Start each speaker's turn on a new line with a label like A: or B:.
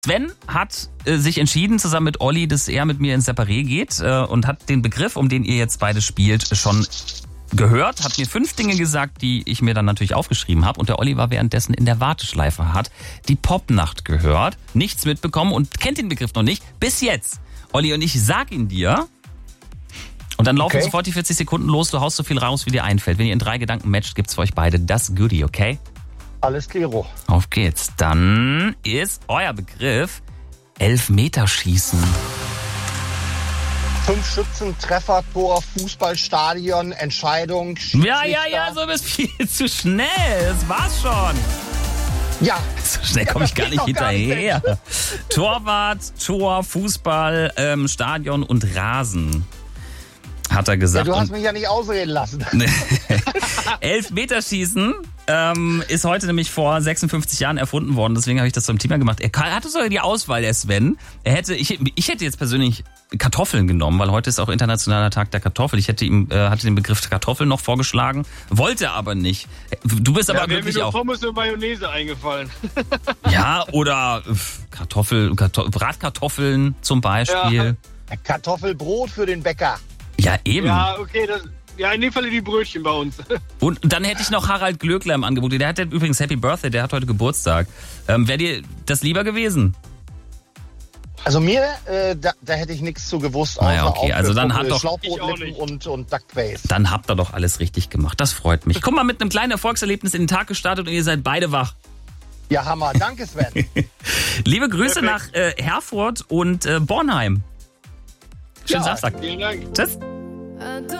A: Sven hat sich entschieden, zusammen mit Olli, dass er mit mir ins Separé geht und hat den Begriff, um den ihr jetzt beide spielt, schon gehört, hat mir 5 Dinge gesagt, die ich mir dann natürlich aufgeschrieben habe. Und der Olli war währenddessen in der Warteschleife, hat die Popnacht gehört, nichts mitbekommen und kennt den Begriff noch nicht, bis jetzt. Olli, und ich sag ihn dir und dann laufen sofort die 40 Sekunden los, du haust so viel raus, wie dir einfällt. Wenn ihr in 3 Gedanken matcht, gibt's für euch beide das Goodie, okay?
B: Alles klaro.
A: Auf geht's. Dann ist euer Begriff Elfmeterschießen.
B: 5 Schützen, Treffer, Tor, Fußballstadion, Entscheidung,
A: Ja, so bist viel zu schnell. Das war's schon.
B: Ja.
A: So schnell komme ich gar nicht hinterher. Torwart, Tor, Fußball, Stadion und Rasen, hat er gesagt.
B: Ja, du hast mich ja nicht ausreden lassen.
A: Elfmeterschießen ist heute nämlich vor 56 Jahren erfunden worden. Deswegen habe ich das zum Thema gemacht. Er hatte sogar die Auswahl, der Sven. Ich hätte jetzt persönlich Kartoffeln genommen, weil heute ist auch internationaler Tag der Kartoffel. Ich hatte den Begriff Kartoffeln noch vorgeschlagen, wollte aber nicht. Du bist aber glücklich auch.
C: Mir nur Pommes und Mayonnaise eingefallen.
A: Ja, oder Bratkartoffeln zum Beispiel.
B: Ja. Kartoffelbrot für den Bäcker.
A: Ja, eben.
C: Ja, okay, in dem Falle die Brötchen bei uns.
A: Und dann hätte ich noch Harald Glöckler im Angebot. Der hat übrigens Happy Birthday, der hat heute Geburtstag. Wäre dir das lieber gewesen?
B: Also mir, da hätte ich nichts zu gewusst.
A: Naja, okay, also dann hat doch
B: Schlauchbootlippen und Duckface.
A: Dann habt ihr doch alles richtig gemacht. Das freut mich. Guck mal, mit einem kleinen Erfolgserlebnis in den Tag gestartet und ihr seid beide wach.
B: Ja, Hammer. Danke, Sven.
A: Liebe Grüße nach Herford und Bornheim. Schönen Samstag.
C: Vielen Dank.
A: Tschüss.